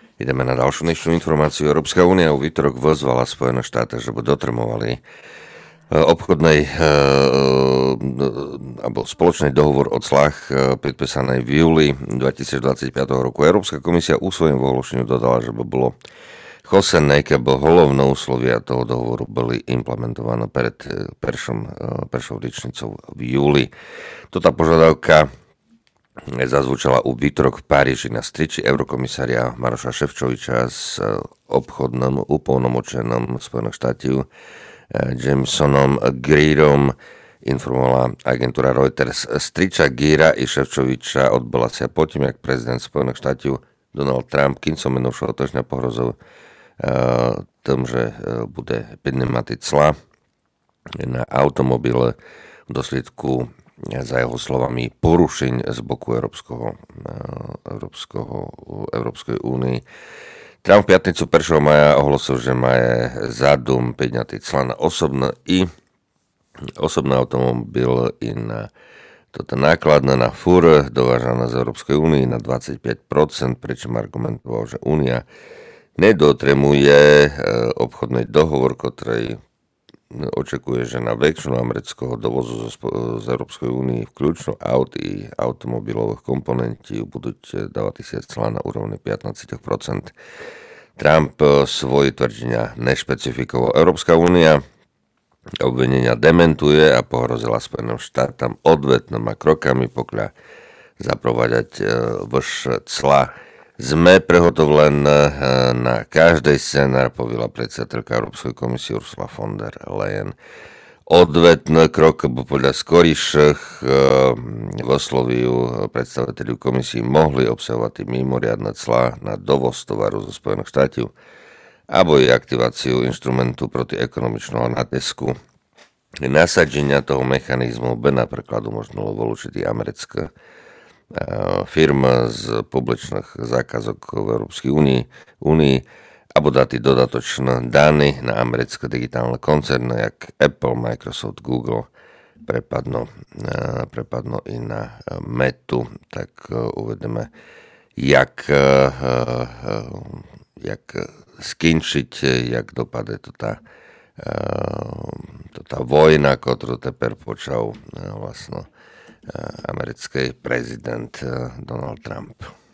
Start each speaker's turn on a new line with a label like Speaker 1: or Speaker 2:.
Speaker 1: Ideme na ďalšiu dnešnú informáciu. Európska únia v útorok vyzvala Spojené štáty, že by dotrmovali obchodnej alebo spoločný dohovor o clách podpísanej v júli 2025 roku. Európska komisia u svojím vyhlášeniu dodala, že by bolo chosené, keby hlavné úslovia toho dohovoru boli implementované pred prvou ročnicou v júli. Toto požiadavka zazvučala u výtorok v Paríži na striči eurokomisária Maroša Šefčoviča s obchodným uplnomočenom Spojených štátov Jamesonom Greerom, informovala agentúra Reuters. Striča Geera i Šefčoviča odbola sa potom, jak prezident Spojených štátov Donald Trump kincom minulého týždňa pohrozil tým, že bude podnímať clá na automobile v dôsledku, za jeho slovami, porušení z boku Európskej únie. Trump v piatnicu 1. maja ohlasil, že má zádum podňatý clá na osobný automobil i na toto nákladné na fúr dovážané z Európskej únie na 25%, pričom argumentoval, že únia nedotremuje obchodný dohovor, ktorý očekuje, že na väčšinu amerického dovozu z Európskej únie vključno aut i automobilových komponentí budú dávať clá na úrovni 15%. Trump svoje tvrdenia nešpecifikoval. Európska únia obvinenia dementuje a pohrozila Spojeným štátom odvetnými krokami, pokiaľ zaprovádzať vyššie clá. Sme prehotovlen na každý scenár, povedala predsedatelka Európskej komisie Ursula von der Leyen. Odvetný krok podľa skorejších vyslovujú predstaviteľi komisii mohli obsahovať mimoriadne clá na dovoz tovaru zo Spojených štátov alebo i aktiváciu instrumentu proti ekonomičného natisku. Nasadenia toho mechanizmu by napríklad umožnilo vylúčiť americké firm z publičných zákazok v Európskej únii alebo dať dodatočné dany na americké digitálne koncerny, jak Apple, Microsoft, Google, prepadnú i na Metu. Tak uvedeme, jak skončiť, jak dopadne tá vojna, ktorú teper počal vlastne americký prezident Donald Trump.